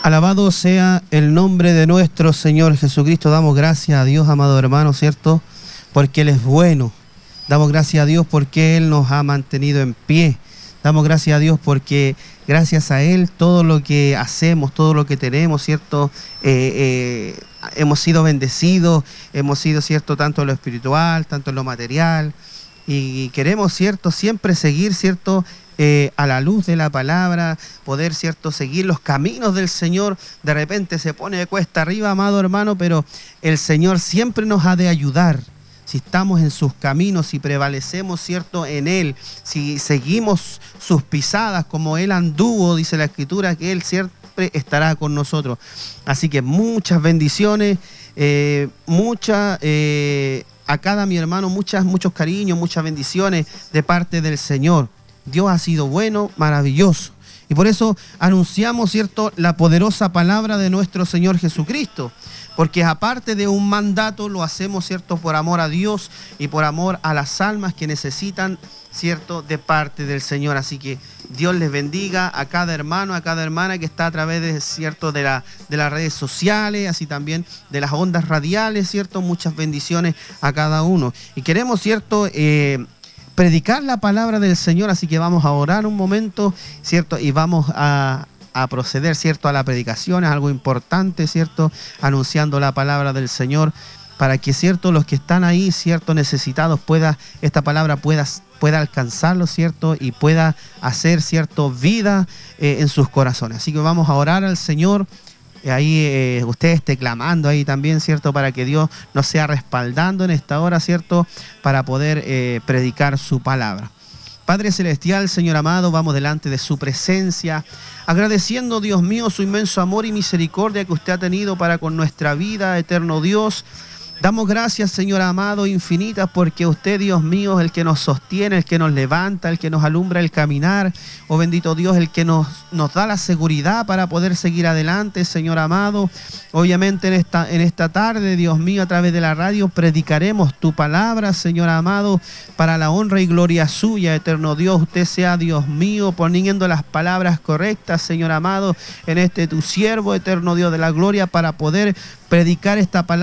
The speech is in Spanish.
Alabado sea el nombre de nuestro Señor Jesucristo. Damos gracias a Dios, amado hermano, ¿cierto? Porque Él es bueno. Damos gracias a Dios porque Él nos ha mantenido en pie. Damos gracias a Dios porque gracias a Él todo lo que hacemos, todo lo que tenemos, ¿cierto? Hemos sido bendecidos, hemos sido, ¿cierto? Tanto en lo espiritual, tanto en lo material. Y queremos, ¿cierto? Siempre seguir, ¿cierto? A la luz de la palabra, poder, ¿cierto? Seguir los caminos del Señor. De repente se pone de cuesta arriba, amado hermano, pero el Señor siempre nos ha de ayudar. Si estamos en sus caminos, si prevalecemos, ¿cierto? En Él, si seguimos sus pisadas como Él anduvo, dice la Escritura, que Él siempre estará con nosotros. Así que muchas bendiciones, a cada mi hermano, muchos cariños, muchas bendiciones de parte del Señor. Dios ha sido bueno, maravilloso. Y por eso anunciamos, ¿cierto?, la poderosa palabra de nuestro Señor Jesucristo. Porque aparte de un mandato, lo hacemos, ¿cierto?, por amor a Dios y por amor a las almas que necesitan, ¿cierto?, de parte del Señor. Así que Dios les bendiga a cada hermano, a cada hermana que está a través de, ¿cierto?, de las redes sociales, así también de las ondas radiales, ¿cierto? Muchas bendiciones a cada uno. Y queremos, ¿cierto?, predicar la palabra del Señor, así que vamos a orar un momento, ¿cierto? Y vamos a proceder, ¿cierto?, a la predicación. Es algo importante, ¿cierto?, anunciando la palabra del Señor para que, ¿cierto?, los que están ahí, ¿cierto?, necesitados, esta palabra pueda alcanzarlos, ¿cierto?, y pueda hacer, ¿cierto?, vida en sus corazones. Así que vamos a orar al Señor. Ahí usted esté clamando ahí también, ¿cierto?, para que Dios nos sea respaldando en esta hora, ¿cierto?, para poder predicar su palabra. Padre Celestial, Señor amado, vamos delante de su presencia, agradeciendo, Dios mío, su inmenso amor y misericordia que usted ha tenido para con nuestra vida, eterno Dios. Damos gracias, Señor amado, infinitas, porque usted, Dios mío, es el que nos sostiene, el que nos levanta, el que nos alumbra el caminar. Oh bendito Dios, el que nos da la seguridad para poder seguir adelante, Señor amado. Obviamente en esta tarde, Dios mío, a través de la radio predicaremos tu palabra, Señor amado, para la honra y gloria suya, eterno Dios. Usted sea, Dios mío, poniendo las palabras correctas, Señor amado, en tu siervo, eterno Dios de la gloria, para poder predicar esta palabra